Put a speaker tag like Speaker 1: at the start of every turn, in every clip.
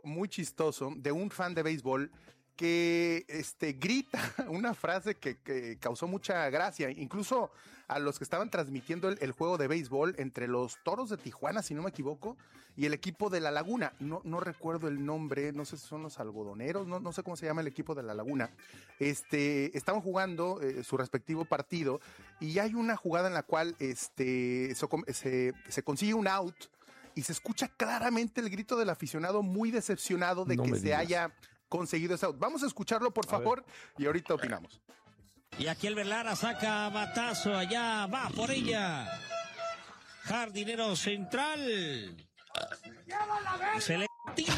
Speaker 1: muy chistoso de un fan de béisbol que grita una frase que causó mucha gracia, incluso a los que estaban transmitiendo el juego de béisbol entre los Toros de Tijuana, si no me equivoco, y el equipo de La Laguna. No recuerdo el nombre, no sé si son los algodoneros, no sé cómo se llama el equipo de La Laguna. Estaban jugando su respectivo partido y hay una jugada en la cual se consigue un out y se escucha claramente el grito del aficionado muy decepcionado de que se haya conseguido ese out. Vamos a escucharlo, por favor, y ahorita opinamos.
Speaker 2: Y aquí el Verlara saca batazo, allá va por ella. Jardinero central. Se le tira.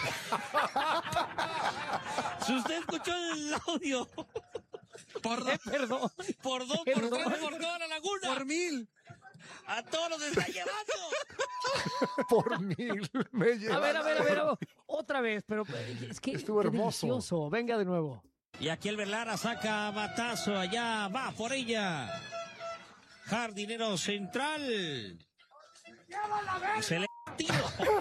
Speaker 2: Si usted escuchó el audio.
Speaker 3: Perdón.
Speaker 2: Por 2, por 3, por toda La Laguna.
Speaker 3: Por 1000.
Speaker 2: A todos los está llevando.
Speaker 4: Por 1000 me lleva.
Speaker 3: A ver. Otra vez, pero es que
Speaker 4: estuvo hermoso.
Speaker 3: Delicioso. Venga de nuevo.
Speaker 2: Y aquí el Verlara saca batazo, allá va por ella. Jardinero central. Se le tira.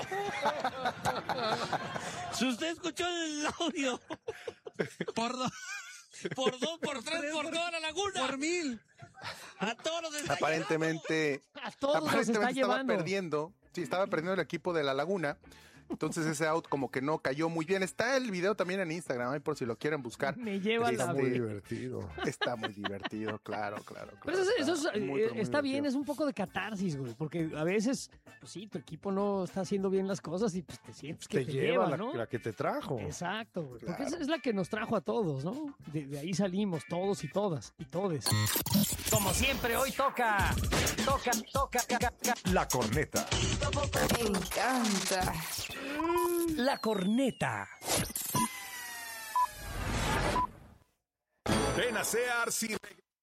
Speaker 2: Si usted escuchó el audio. Por 2, por 3, por toda La Laguna.
Speaker 3: Por 1000.
Speaker 2: A todos los está
Speaker 1: Aparentemente estaba perdiendo. Sí, estaba perdiendo el equipo de La Laguna. Entonces ese out como que no cayó muy bien. Está el video también en Instagram, ahí por si lo quieren buscar.
Speaker 3: Me lleva
Speaker 4: Está muy divertido.
Speaker 1: Está muy divertido, claro.
Speaker 3: Pero eso está bien,
Speaker 1: divertido.
Speaker 3: es un poco de catarsis, güey, porque a veces, pues sí, tu equipo no está haciendo bien las cosas y pues te sientes que te lleva, ¿no?
Speaker 4: la que te trajo.
Speaker 3: Exacto, güey,
Speaker 1: Claro.
Speaker 3: porque esa es la que nos trajo a todos, ¿no? De ahí salimos todos y todas y todes. Como siempre, hoy toca.
Speaker 4: La corneta.
Speaker 5: Me encanta.
Speaker 3: La corneta.
Speaker 6: Ven a Sears y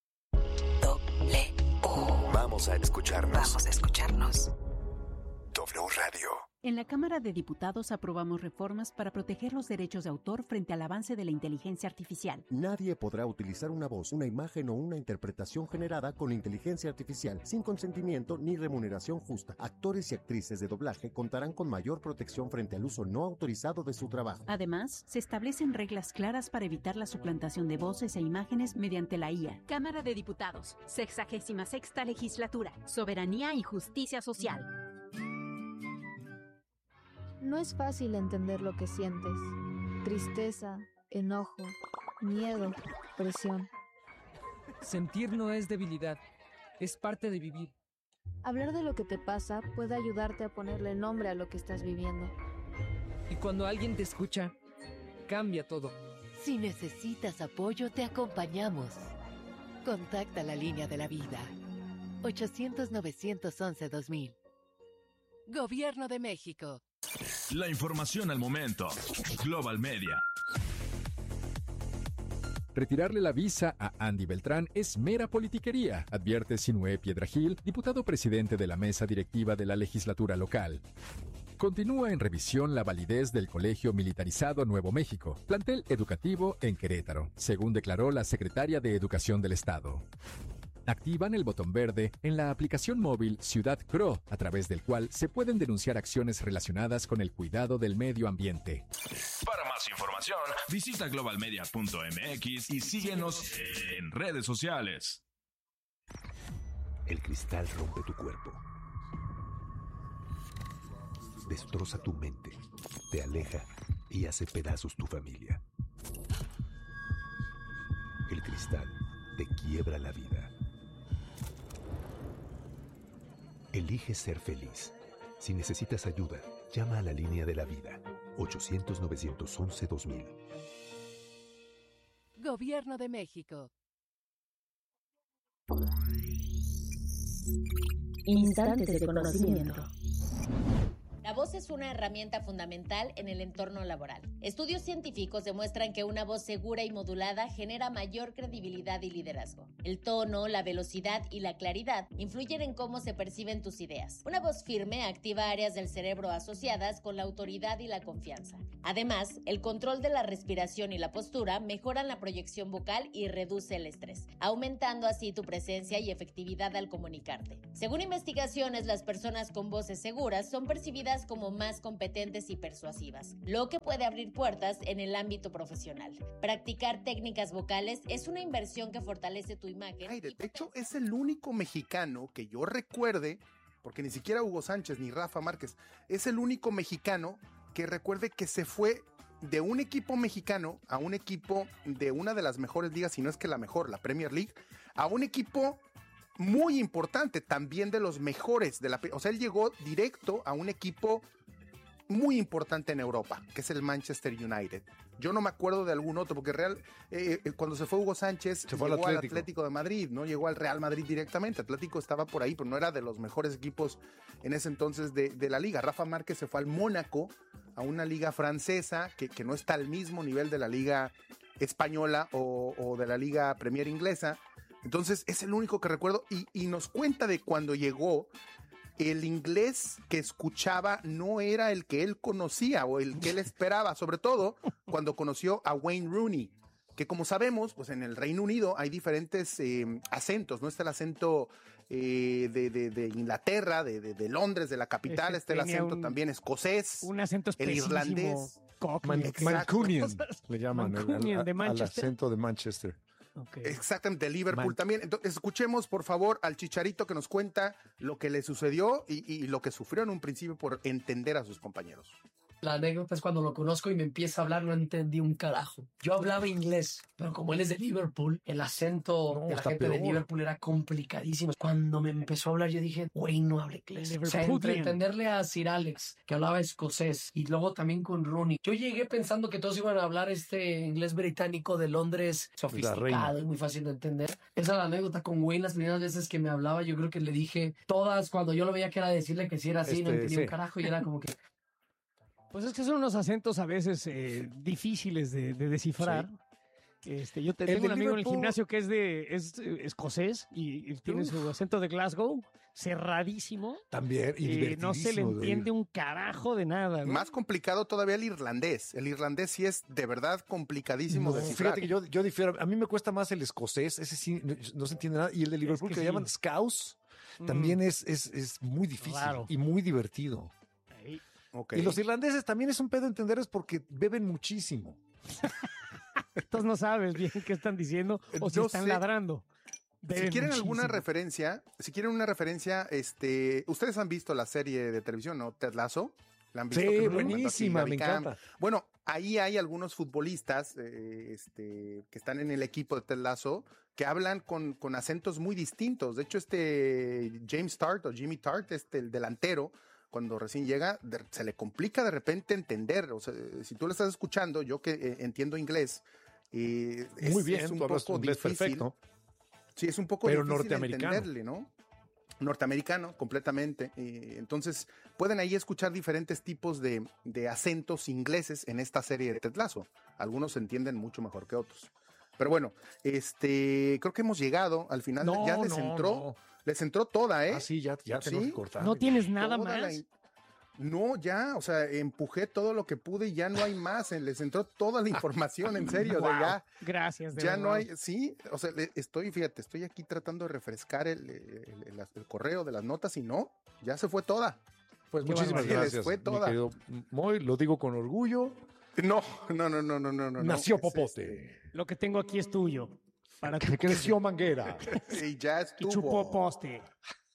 Speaker 5: W.
Speaker 6: vamos a escucharnos.
Speaker 5: Vamos a escucharnos.
Speaker 6: W Radio.
Speaker 7: En la Cámara de Diputados aprobamos reformas para proteger los derechos de autor frente al avance de la inteligencia artificial.
Speaker 8: Nadie podrá utilizar una voz, una imagen o una interpretación generada con inteligencia artificial sin consentimiento ni remuneración justa. Actores y actrices de doblaje contarán con mayor protección frente al uso no autorizado de su trabajo.
Speaker 7: Además, se establecen reglas claras para evitar la suplantación de voces e imágenes mediante la IA. Cámara de Diputados, 66ª Legislatura, Soberanía y Justicia Social.
Speaker 9: No es fácil entender lo que sientes. Tristeza, enojo, miedo, presión.
Speaker 10: Sentir no es debilidad, es parte de vivir.
Speaker 9: Hablar de lo que te pasa puede ayudarte a ponerle nombre a lo que estás viviendo.
Speaker 10: Y cuando alguien te escucha, cambia todo.
Speaker 11: Si necesitas apoyo, te acompañamos. Contacta la línea de la vida. 800-911-2000. Gobierno de México.
Speaker 12: La información al momento. Global Media.
Speaker 13: Retirarle la visa a Andy Beltrán es mera politiquería, advierte Sinué Piedrahil, diputado presidente de la mesa directiva de la legislatura local. Continúa en revisión la validez del Colegio Militarizado Nuevo México, plantel educativo en Querétaro, según declaró la secretaria de Educación del Estado. Activan el botón verde en la aplicación móvil Ciudad Cro, a través del cual se pueden denunciar acciones relacionadas con el cuidado del medio ambiente.
Speaker 12: Para más información, visita globalmedia.mx y síguenos en redes sociales.
Speaker 6: El cristal rompe tu cuerpo. Destroza tu mente, te aleja y hace pedazos tu familia. El cristal te quiebra la vida. Elige ser feliz. Si necesitas ayuda, llama a la línea de la vida. 800-911-2000.
Speaker 11: Gobierno de México.
Speaker 14: Instantes de conocimiento.
Speaker 15: La voz es una herramienta fundamental en el entorno laboral. Estudios científicos demuestran que una voz segura y modulada genera mayor credibilidad y liderazgo. El tono, la velocidad y la claridad influyen en cómo se perciben tus ideas. Una voz firme activa áreas del cerebro asociadas con la autoridad y la confianza. Además, el control de la respiración y la postura mejoran la proyección vocal y reduce el estrés, aumentando así tu presencia y efectividad al comunicarte. Según investigaciones, las personas con voces seguras son percibidas reconocidas como más competentes y persuasivas, lo que puede abrir puertas en el ámbito profesional. Practicar técnicas vocales es una inversión que fortalece tu imagen.
Speaker 1: De hecho, es el único mexicano que yo recuerde, porque ni siquiera Hugo Sánchez ni Rafa Márquez, es el único mexicano que recuerde que se fue de un equipo mexicano a un equipo de una de las mejores ligas, si no es que la mejor, la Premier League, a un equipo muy importante, también de los mejores de o sea, él llegó directo a un equipo muy importante en Europa, que es el Manchester United. Yo no me acuerdo de algún otro, porque cuando se fue Hugo Sánchez, llegó al Atlético de Madrid, no llegó al Real Madrid directamente. Atlético estaba por ahí, pero no era de los mejores equipos en ese entonces de la liga. Rafa Márquez se fue al Mónaco, a una liga francesa que no está al mismo nivel de la liga española o de la liga Premier inglesa. Entonces es el único que recuerdo y nos cuenta de cuando llegó. El inglés que escuchaba no era el que él conocía o el que él esperaba, sobre todo cuando conoció a Wayne Rooney, que como sabemos, pues en el Reino Unido hay diferentes acentos, ¿no? Está el acento de Inglaterra, de Londres, de la capital, está el acento también escocés,
Speaker 3: un acento
Speaker 1: el irlandés.
Speaker 4: Mancunian, le llaman
Speaker 3: al
Speaker 4: acento de Manchester.
Speaker 1: Okay. Exactamente, de Liverpool también. Entonces, escuchemos por favor al Chicharito que nos cuenta lo que le sucedió y lo que sufrió en un principio por entender a sus compañeros.
Speaker 16: La anécdota es cuando lo conozco y me empieza a hablar, no entendí un carajo. Yo hablaba inglés, pero como él es de Liverpool, el acento de la gente de Liverpool era complicadísimo. Cuando me empezó a hablar, yo dije, güey, no habla inglés. O sea, entre entenderle a Sir Alex, que hablaba escocés, y luego también con Rooney. Yo llegué pensando que todos iban a hablar inglés británico de Londres, sofisticado y muy fácil de entender. Esa es la anécdota con Wayne. Las primeras veces que me hablaba, yo creo que le dije todas, cuando yo lo veía que era decirle que si era así, no entendía un carajo, y era como que...
Speaker 3: Pues es que son unos acentos a veces difíciles de descifrar. Sí. Yo tengo un amigo en el gimnasio que es escocés y tiene su acento de Glasgow cerradísimo.
Speaker 4: También, y
Speaker 3: no se le entiende un carajo de nada, ¿no?
Speaker 1: Más complicado todavía el irlandés. El irlandés sí es de verdad complicadísimo de descifrar.
Speaker 4: Fíjate que yo difiero. A mí me cuesta más el escocés, ese sí no se entiende nada. Y el de Liverpool que le llaman Scouse también es muy difícil y muy divertido.
Speaker 1: Okay.
Speaker 4: Y los irlandeses también es un pedo entenderles porque beben muchísimo.
Speaker 3: Entonces no sabes bien qué están diciendo o si están ladrando.
Speaker 1: Si quieren alguna referencia, ustedes han visto la serie de televisión, ¿no? Ted Lasso. ¿La han visto?
Speaker 4: Sí, buenísima, me encanta.
Speaker 1: Bueno, ahí hay algunos futbolistas que están en el equipo de Ted Lasso que hablan con acentos muy distintos. De hecho, James Tart o Jimmy Tart, el delantero, cuando recién llega, se le complica de repente entender. O sea, si tú lo estás escuchando, yo que entiendo inglés,
Speaker 4: muy bien,
Speaker 1: es un
Speaker 4: tú hablas
Speaker 1: poco
Speaker 4: inglés
Speaker 1: difícil.
Speaker 4: Perfecto.
Speaker 1: Sí, es un poco
Speaker 4: pero
Speaker 1: difícil
Speaker 4: norteamericano.
Speaker 1: Entenderle, ¿no? Norteamericano, completamente. Entonces, pueden ahí escuchar diferentes tipos de acentos ingleses en esta serie de Ted Lasso. Algunos se entienden mucho mejor que otros. Pero bueno, creo que hemos llegado al final. Ya les entró toda, ¿eh?
Speaker 4: Ah, sí, ya tengo que cortar.
Speaker 3: ¿No tienes nada más?
Speaker 1: No, ya, o sea, empujé todo lo que pude y ya no hay más. Les entró toda la información, en serio.
Speaker 3: Wow.
Speaker 1: Ya,
Speaker 3: gracias.
Speaker 1: Ya no hay, sí, o sea, estoy aquí tratando de refrescar el correo de las notas y no, ya se fue toda.
Speaker 4: Pues muchísimas gracias.
Speaker 1: Fue toda.
Speaker 4: Mi querido Moy, lo digo con orgullo.
Speaker 1: No.
Speaker 4: Nació Popote.
Speaker 3: Lo que tengo aquí es tuyo.
Speaker 4: Para que creció Manguera.
Speaker 1: Y ya estuvo.
Speaker 3: Y chupó poste.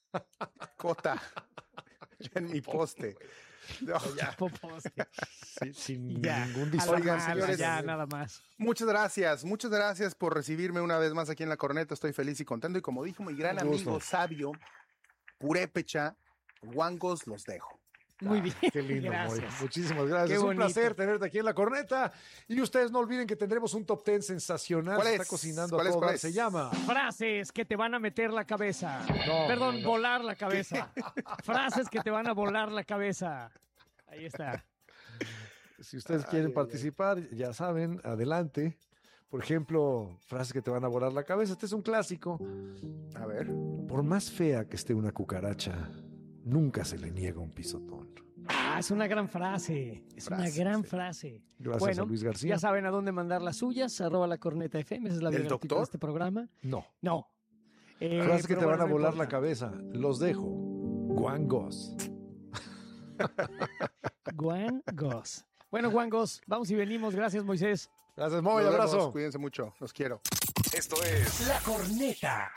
Speaker 1: Cota. Ya en mi poste. No, ya.
Speaker 3: Chupó poste.
Speaker 4: Sin ningún disparo.
Speaker 1: Oigan, señores.
Speaker 3: Ya, nada más.
Speaker 1: Muchas gracias por recibirme una vez más aquí en La Corneta. Estoy feliz y contento. Y como dijo mi gran amigo sabio, purépecha, guangos los dejo.
Speaker 3: Muy bien.
Speaker 4: Qué lindo,
Speaker 3: gracias.
Speaker 4: Moy. Muchísimas gracias. Es un placer tenerte aquí en La Corneta. Y ustedes no olviden que tendremos un top 10 sensacional.
Speaker 1: ¿Cuál
Speaker 4: está cocinando a
Speaker 1: ¿Cuál
Speaker 4: todas.
Speaker 1: es?
Speaker 4: Se llama
Speaker 3: Frases que te van a meter la cabeza. Volar la cabeza. Frases que te van a volar la cabeza. Ahí está.
Speaker 4: Si ustedes quieren participar, ya saben, adelante. Por ejemplo, frases que te van a volar la cabeza. Este es un clásico.
Speaker 1: A ver.
Speaker 4: Por más fea que esté una cucaracha, nunca se le niega un pisotón.
Speaker 3: Es una gran frase. Una gran frase.
Speaker 4: Gracias a Luis García.
Speaker 3: Ya saben a dónde mandar las suyas. @lacornetafm. Esa es la biografía de este programa.
Speaker 4: No.
Speaker 3: Frases
Speaker 4: que te van a volar la cabeza. Los dejo. Guangos.
Speaker 3: Juan Goss. Bueno, Juan Goss, vamos y venimos. Gracias, Moisés.
Speaker 4: Gracias, Moy. Abrazo.
Speaker 1: Cuídense mucho. Los quiero.
Speaker 17: Esto es
Speaker 3: La Corneta.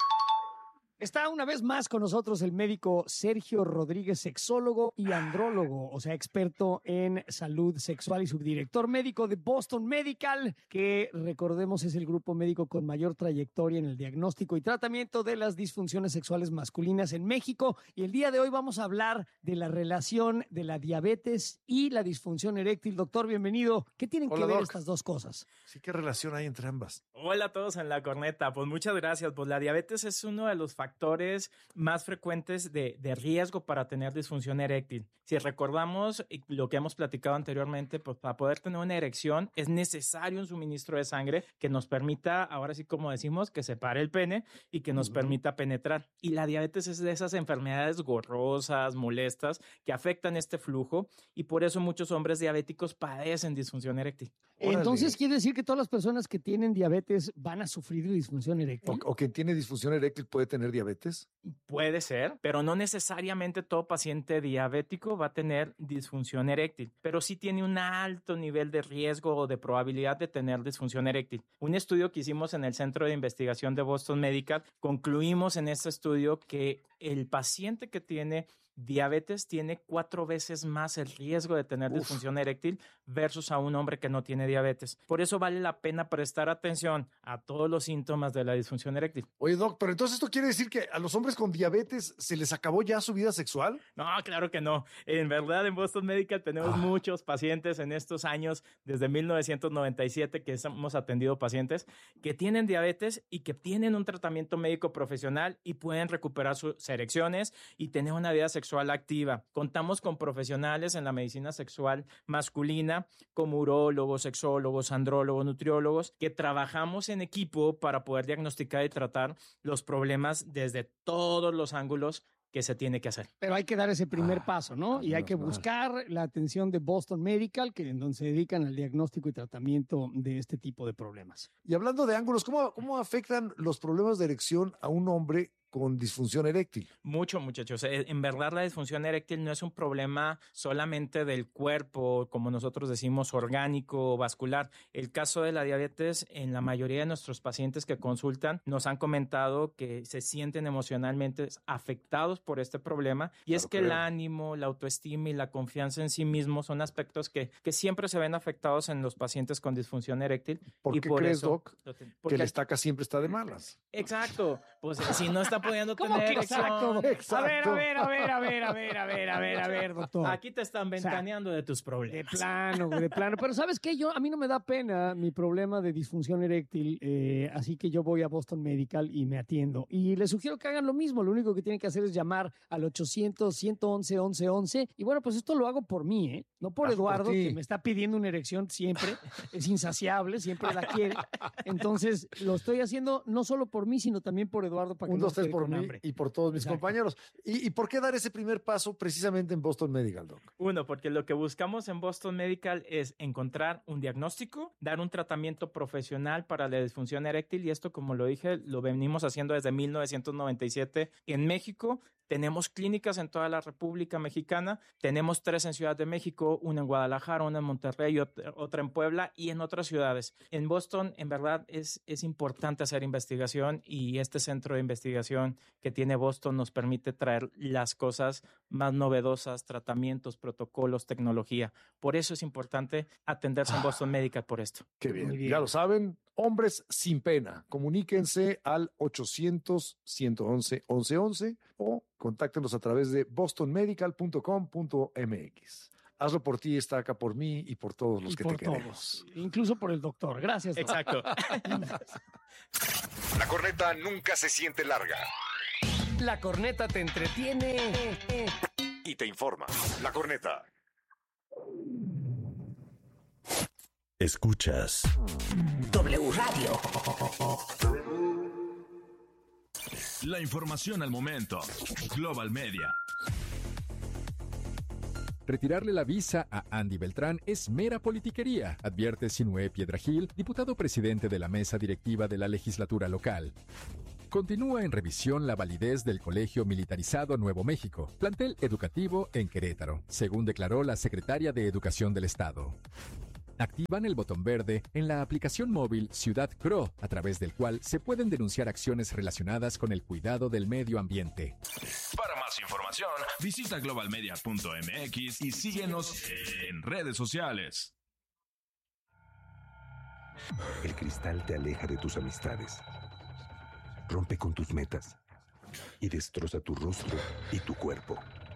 Speaker 3: Está una vez más con nosotros el médico Sergio Rodríguez, sexólogo y andrólogo, o sea, experto en salud sexual y subdirector médico de Boston Medical, que recordemos es el grupo médico con mayor trayectoria en el diagnóstico y tratamiento de las disfunciones sexuales masculinas en México. Y el día de hoy vamos a hablar de la relación de la diabetes y la disfunción eréctil. Doctor, bienvenido. ¿Qué tienen que ver estas dos cosas?
Speaker 4: Sí, ¿qué relación hay entre ambas?
Speaker 18: Hola a todos en La Corneta. Pues muchas gracias. Pues la diabetes es uno de los factores más frecuentes de riesgo para tener disfunción eréctil. Si recordamos lo que hemos platicado anteriormente, pues para poder tener una erección es necesario un suministro de sangre que nos permita, ahora sí como decimos, que separe el pene y que nos permita penetrar. Y la diabetes es de esas enfermedades gorrosas, molestas, que afectan este flujo y por eso muchos hombres diabéticos padecen disfunción eréctil.
Speaker 3: Entonces, ¿quiere decir que todas las personas que tienen diabetes van a sufrir de disfunción eréctil?
Speaker 4: ¿O quien tiene disfunción eréctil puede tener diabetes?
Speaker 18: Puede ser, pero no necesariamente todo paciente diabético va a tener disfunción eréctil, pero sí tiene un alto nivel de riesgo o de probabilidad de tener disfunción eréctil. Un estudio que hicimos en el Centro de Investigación de Boston Medical, concluimos en este estudio que el paciente que tiene diabetes tiene 4 veces más el riesgo de tener disfunción eréctil versus a un hombre que no tiene diabetes. Por eso vale la pena prestar atención a todos los síntomas de la disfunción eréctil.
Speaker 4: Oye, Doc, pero entonces esto quiere decir que a los hombres con diabetes se les acabó ya su vida sexual.
Speaker 18: No, claro que no. En verdad, en Boston Medical tenemos muchos pacientes en estos años, desde 1997 que hemos atendido pacientes que tienen diabetes y que tienen un tratamiento médico profesional y pueden recuperar sus erecciones y tener una vida sexual activa. Contamos con profesionales en la medicina sexual masculina como urólogos, sexólogos, andrólogos, nutriólogos, que trabajamos en equipo para poder diagnosticar y tratar los problemas desde todos los ángulos que se tiene que hacer.
Speaker 3: Pero hay que dar ese primer paso, ¿no? Y hay que buscar la atención de Boston Medical, que en donde se dedican al diagnóstico y tratamiento de este tipo de problemas.
Speaker 4: Y hablando de ángulos, ¿cómo afectan los problemas de erección a un hombre con disfunción eréctil?
Speaker 18: Mucho, muchachos. En verdad, la disfunción eréctil no es un problema solamente del cuerpo, como nosotros decimos, orgánico o vascular. El caso de la diabetes, en la mayoría de nuestros pacientes que consultan, nos han comentado que se sienten emocionalmente afectados por este problema. Y es que el ánimo, la autoestima y la confianza en sí mismos son aspectos que siempre se ven afectados en los pacientes con disfunción eréctil.
Speaker 4: ¿Por qué crees, Doc, que el estaca siempre está de malas?
Speaker 18: Exacto. Pues si no está pudiendo
Speaker 3: ¿Cómo
Speaker 18: tener
Speaker 3: que exacto?
Speaker 18: erección.
Speaker 3: A ver, doctor.
Speaker 18: Aquí te están ventaneando de tus problemas.
Speaker 3: De plano. Pero ¿sabes qué? A mí no me da pena mi problema de disfunción eréctil, así que yo voy a Boston Medical y me atiendo. Y les sugiero que hagan lo mismo. Lo único que tienen que hacer es llamar al 800-111-1111. Y bueno, pues esto lo hago por mí, ¿eh? No por Eduardo, que me está pidiendo una erección siempre. Es insaciable, siempre la quiere. Entonces, lo estoy haciendo no solo por mí, sino también por Eduardo, para que no esté
Speaker 4: por mí
Speaker 3: hambre.
Speaker 4: Y por todos mis compañeros. ¿Y por qué dar ese primer paso precisamente en Boston Medical, Doc?
Speaker 18: Uno, porque lo que buscamos en Boston Medical es encontrar un diagnóstico, dar un tratamiento profesional para la disfunción eréctil, y esto, como lo dije, lo venimos haciendo desde 1997 en México. Tenemos clínicas en toda la República Mexicana. Tenemos 3 en Ciudad de México, una en Guadalajara, una en Monterrey, otra en Puebla y en otras ciudades. En Boston, en verdad, es importante hacer investigación, y este centro de investigación que tiene Boston nos permite traer las cosas más novedosas, tratamientos, protocolos, tecnología. Por eso es importante atenderse en Boston Medical por esto.
Speaker 4: Qué bien. Ya lo saben, hombres sin pena. Comuníquense al 800-111-1111 o contáctenos a través de bostonmedical.com.mx. Hazlo por ti, está acá por mí y por todos los que te queremos.
Speaker 3: Incluso por el doctor. Gracias, doctor.
Speaker 18: Exacto.
Speaker 17: La corneta nunca se siente larga.
Speaker 3: La corneta te entretiene
Speaker 17: y te informa. La corneta.
Speaker 6: Escuchas
Speaker 17: W Radio.
Speaker 12: La información al momento. Global Media.
Speaker 13: Retirarle la visa a Andy Beltrán es mera politiquería, advierte Sinué Piedragil, diputado presidente de la mesa directiva de la legislatura local. Continúa en revisión la validez del Colegio Militarizado Nuevo México, plantel educativo en Querétaro, según declaró la secretaria de Educación del Estado. Activan el botón verde en la aplicación móvil Ciudad CRO, a través del cual se pueden denunciar acciones relacionadas con el cuidado del medio ambiente.
Speaker 12: Para más información, visita globalmedia.mx y síguenos en redes sociales.
Speaker 6: El cristal te aleja de tus amistades, rompe con tus metas y destroza tu rostro y tu cuerpo.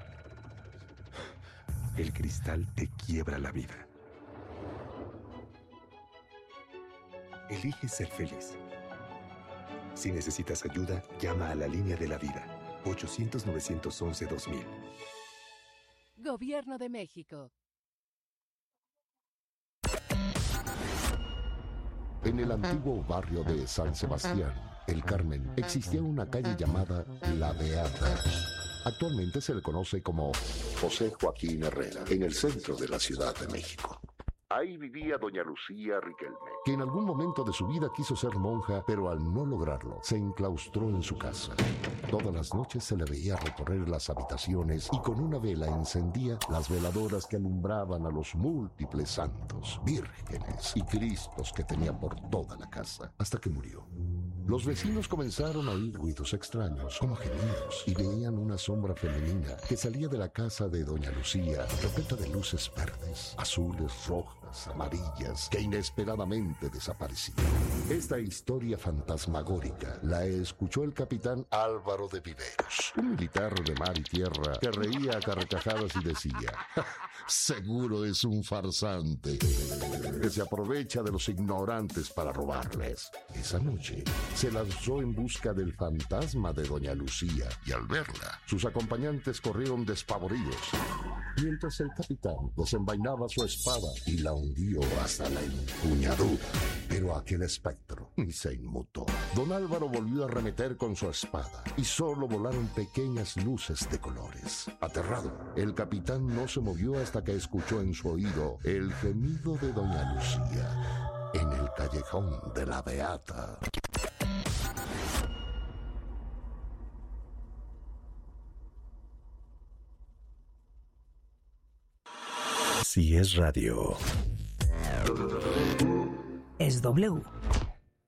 Speaker 6: El cristal te quiebra la vida. Elige ser feliz. Si necesitas ayuda, llama a la línea de la vida, 800-911-2000.
Speaker 11: Gobierno de México.
Speaker 19: En el antiguo barrio de San Sebastián, El Carmen, existía una calle llamada La Beata. Actualmente se le conoce como José Joaquín Herrera, en el centro de la Ciudad de México. Ahí vivía doña Lucía Riquelme, que en algún momento de su vida quiso ser monja, pero al no lograrlo, se enclaustró en su casa. Todas las noches se le veía recorrer las habitaciones y con una vela encendía las veladoras que alumbraban a los múltiples santos, vírgenes y cristos que tenía por toda la casa, hasta que murió. Los vecinos comenzaron a oír ruidos extraños, como gemidos, y veían una sombra femenina que salía de la casa de doña Lucía, repleta de luces verdes, azules, rojas, amarillas, que inesperadamente desaparecían. Esta historia fantasmagórica la escuchó el capitán Álvaro de Viveros, un militar de mar y tierra que reía a carcajadas y decía: seguro es un farsante que se aprovecha de los ignorantes para robarles. Esa noche se lanzó en busca del fantasma de doña Lucía y al verla, sus acompañantes corrieron despavoridos, mientras el capitán desenvainaba su espada y la hundió hasta la empuñadura. Pero aquel espectro ni se inmutó. Don Álvaro volvió a arremeter con su espada y solo volaron pequeñas luces de colores. Aterrado, el capitán no se movió hasta que escuchó en su oído el gemido de doña Lucía en el callejón de la Beata.
Speaker 6: Si es radio,
Speaker 20: es W.